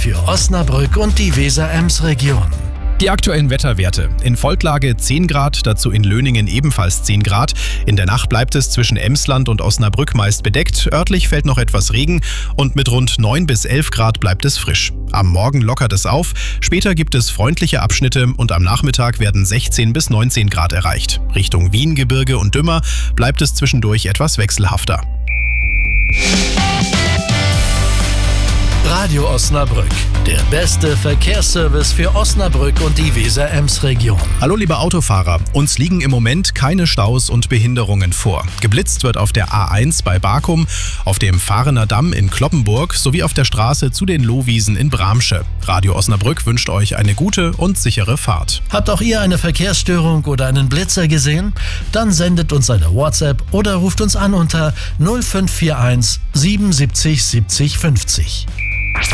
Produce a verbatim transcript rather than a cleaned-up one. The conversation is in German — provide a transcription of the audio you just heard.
für Osnabrück und die Weser-Ems-Region. Die aktuellen Wetterwerte. In Volklage zehn Grad, dazu in Löningen ebenfalls zehn Grad. In der Nacht bleibt es zwischen Emsland und Osnabrück meist bedeckt. Örtlich fällt noch etwas Regen und mit rund neun bis elf Grad bleibt es frisch. Am Morgen lockert es auf, später gibt es freundliche Abschnitte und am Nachmittag werden sechzehn bis neunzehn Grad erreicht. Richtung Wien, Gebirge und Dümmer bleibt es zwischendurch etwas wechselhafter. Radio Osnabrück, der beste Verkehrsservice für Osnabrück und die Weser-Ems-Region. Hallo liebe Autofahrer, uns liegen im Moment keine Staus und Behinderungen vor. Geblitzt wird auf der A eins bei Barkum, auf dem Fahrener Damm in Cloppenburg sowie auf der Straße zu den Lohwiesen in Bramsche. Radio Osnabrück wünscht euch eine gute und sichere Fahrt. Habt auch ihr eine Verkehrsstörung oder einen Blitzer gesehen? Dann sendet uns eine WhatsApp oder ruft uns an unter null fünf vier eins siebenundsiebzig siebzig fünfzig.